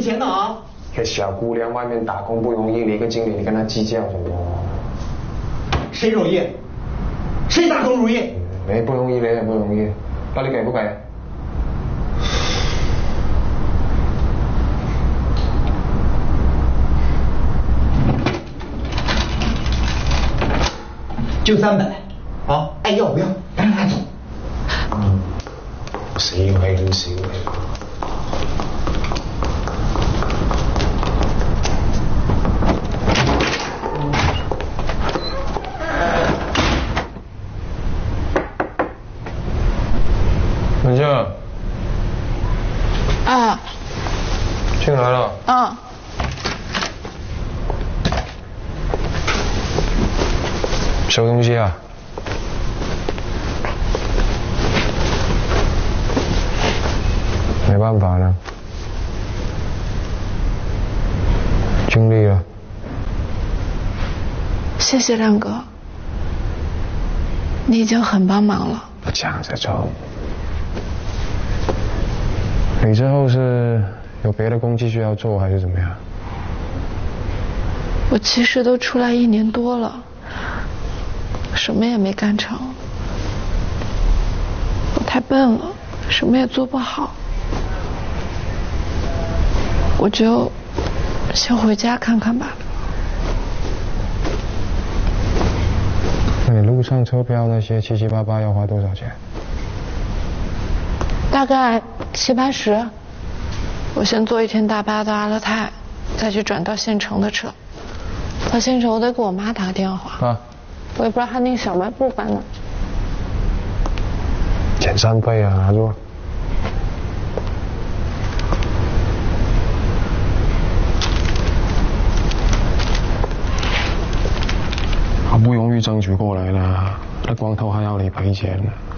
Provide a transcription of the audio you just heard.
钱的啊！ 这小姑娘外面打工不容易，你一个经理你跟她计较什么？ 谁容易？谁打工容易？ 你不容易，你也不容易。那你给不给？ 就300啊！爱要不要？赶紧拿走。 死氣咁少嘅。文静。 啊。 进来了。 嗯。 收东西啊。没办法了，尽力了。 谢谢亮哥，你已经很帮忙了。 不讲这种，你之后是有别的工继续要做，还是怎么样？ 我其实都出来1年多了，什么也没干成。我太笨了，什么也做不好。我就先回家看看吧。 那你路上车票那些七七八八要花多少钱？ 大概70、80。我先坐1天大巴到阿勒泰，再去转到县城的车。到县城我得给我妈打个电话。 啊。 我也不知道她那个小卖部搬哪。 减3倍啊，拿住。好不容易争取过来了，那光头还要你赔钱呢。